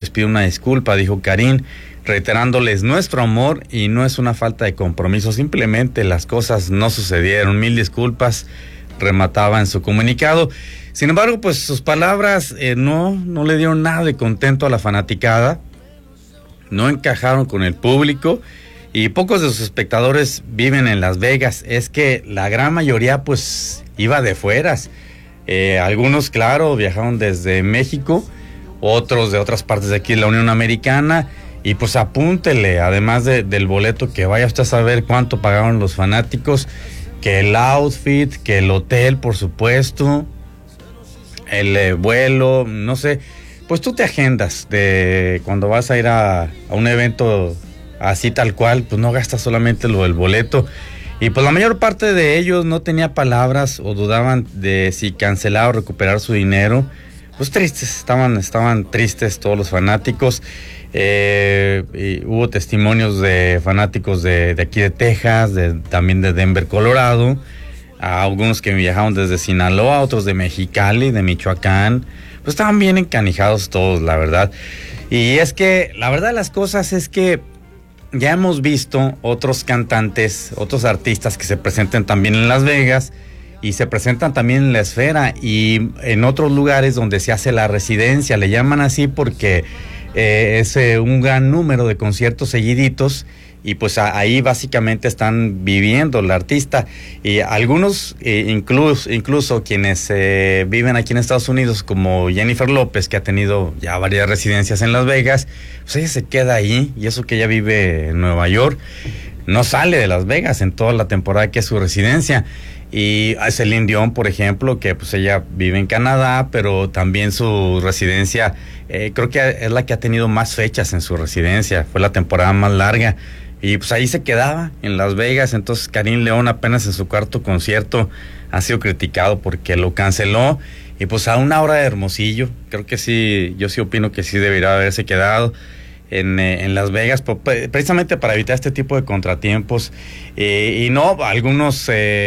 les pido una disculpa, dijo Karin, reiterándoles nuestro amor y no es una falta de compromiso, simplemente las cosas no sucedieron, 1000 disculpas, remataba en su comunicado. Sin embargo, pues sus palabras no le dieron nada de contento a la fanaticada, no encajaron con el público y pocos de sus espectadores viven en Las Vegas. Es que la gran mayoría pues iba de fueras. Algunos, claro, viajaron desde México, otros de otras partes de aquí de la Unión Americana. Y pues apúntele, además del boleto, que vaya usted a saber cuánto pagaron los fanáticos, que el outfit, que el hotel, por supuesto, el vuelo, no sé. Pues tú te agendas de cuando vas a ir a un evento así tal cual, pues no gastas solamente lo del boleto. Y pues la mayor parte de ellos no tenía palabras o dudaban de si cancelar o recuperar su dinero. Pues tristes, estaban tristes todos los fanáticos. Y hubo testimonios de fanáticos de aquí de Texas, también de Denver, Colorado. Algunos que viajaron desde Sinaloa, otros de Mexicali, de Michoacán. Pues estaban bien encanijados todos, la verdad. Y es que la verdad de las cosas es que ya hemos visto otros cantantes, otros artistas que se presentan también en Las Vegas y se presentan también en la esfera y en otros lugares donde se hace la residencia. Le llaman así porque es un gran número de conciertos seguiditos y pues ahí básicamente están viviendo el artista. Y algunos, incluso quienes viven aquí en Estados Unidos, como Jennifer López, que ha tenido ya varias residencias en Las Vegas, pues ella se queda ahí, y eso que ella vive en Nueva York, no sale de Las Vegas en toda la temporada que es su residencia. Y a Celine Dion, por ejemplo, que pues ella vive en Canadá, pero también su residencia, creo que es la que ha tenido más fechas en su residencia, fue la temporada más larga. Y pues ahí se quedaba, en Las Vegas. Entonces Karin León apenas en su cuarto concierto ha sido criticado porque lo canceló. Y pues a una hora de Hermosillo, creo que sí, yo sí opino que sí debería haberse quedado en Las Vegas, precisamente para evitar este tipo de contratiempos. Y no, algunos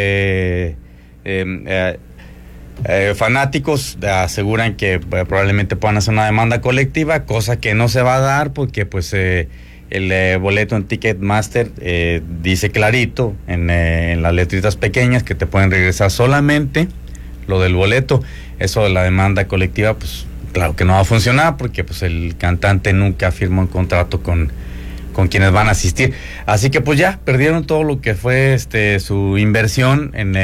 fanáticos aseguran que probablemente puedan hacer una demanda colectiva, cosa que no se va a dar porque pues el boleto en Ticketmaster dice clarito en las letritas pequeñas que te pueden regresar solamente lo del boleto. Eso de la demanda colectiva, pues claro que no va a funcionar porque pues el cantante nunca firmó un contrato con quienes van a asistir. Así que pues ya perdieron todo lo que fue su inversión en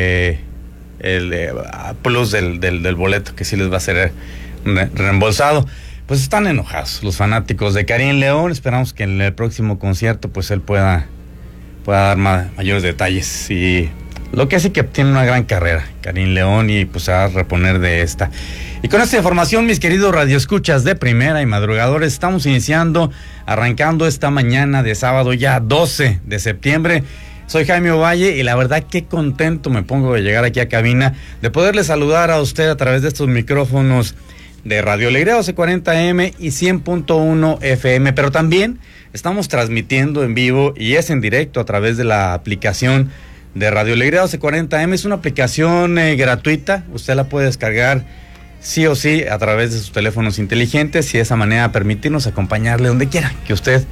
el plus del boleto, que sí les va a ser reembolsado. Pues están enojados los fanáticos de Karin León. Esperamos que en el próximo concierto pues él pueda dar mayores detalles. Y lo que sí que tiene una gran carrera Karin León y pues se va a reponer de esta. Y con esta información, mis queridos radioescuchas de primera y madrugadores, estamos arrancando esta mañana de sábado ya 12 de septiembre. Soy Jaime Ovalle y la verdad qué contento me pongo de llegar aquí a cabina, de poderle saludar a usted a través de estos micrófonos de Radio Alegría 1240M y 100.1 FM, pero también estamos transmitiendo en vivo y es en directo a través de la aplicación de Radio Alegría 1240M. Es una aplicación gratuita, usted la puede descargar sí o sí a través de sus teléfonos inteligentes y de esa manera permitirnos acompañarle donde quiera que usted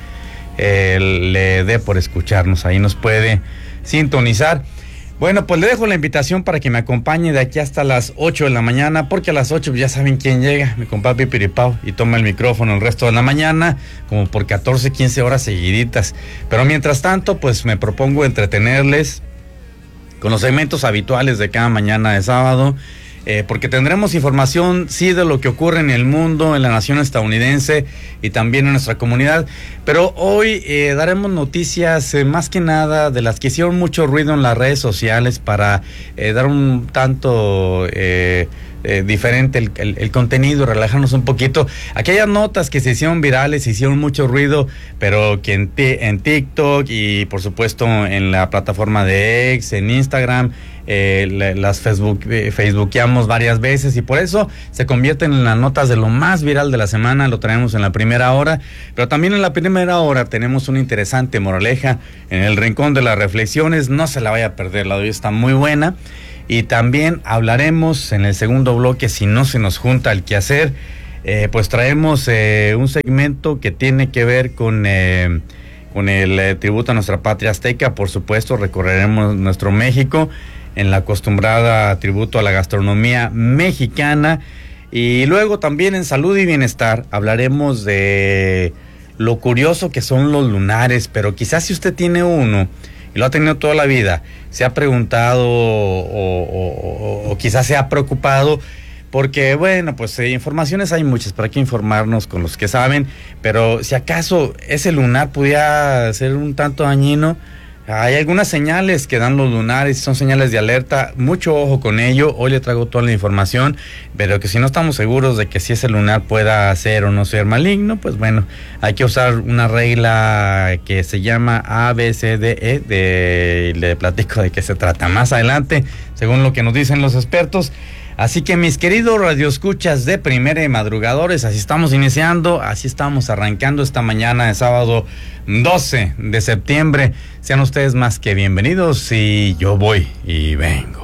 le dé por escucharnos. Ahí nos puede sintonizar. Bueno, pues le dejo la invitación para que me acompañe de aquí hasta las 8 de la mañana, porque a las 8 ya saben quién llega, mi compadre Pipiripao, y toma el micrófono el resto de la mañana, como por 14, 15 horas seguiditas. Pero mientras tanto, pues me propongo entretenerles con los segmentos habituales de cada mañana de sábado, porque tendremos información, sí, de lo que ocurre en el mundo, en la nación estadounidense y también en nuestra comunidad. Pero hoy daremos noticias más que nada de las que hicieron mucho ruido en las redes sociales para dar un tanto diferente el contenido, relajarnos un poquito. Aquellas notas que se hicieron virales, se hicieron mucho ruido, pero que en TikTok y por supuesto en la plataforma de X, en Instagram, las facebookeamos varias veces y por eso se convierten en las notas de lo más viral de la semana. Lo traemos en la primera hora, pero también en la primera hora tenemos una interesante moraleja en el rincón de las reflexiones. No se la vaya a perder, la de hoy está muy buena. Y también hablaremos en el segundo bloque, si no se nos junta el quehacer, pues traemos un segmento que tiene que ver con el tributo a nuestra patria azteca. Por supuesto, recorreremos nuestro México en la acostumbrada tributo a la gastronomía mexicana. Y luego también en salud y bienestar hablaremos de lo curioso que son los lunares, pero quizás si usted tiene uno y lo ha tenido toda la vida, se ha preguntado o quizás se ha preocupado, porque bueno, pues informaciones hay muchas, pero hay que informarnos con los que saben. Pero si acaso ese lunar pudiera ser un tanto dañino, hay algunas señales que dan los lunares, son señales de alerta, mucho ojo con ello. Hoy le traigo toda la información, pero que si no estamos seguros de que si ese lunar pueda ser o no ser maligno, pues bueno, hay que usar una regla que se llama ABCDE, le platico de qué se trata más adelante, según lo que nos dicen los expertos. Así que mis queridos radioescuchas de Primera y Madrugadores, así estamos iniciando, así estamos arrancando esta mañana de sábado 12 de septiembre. Sean ustedes más que bienvenidos y yo voy y vengo.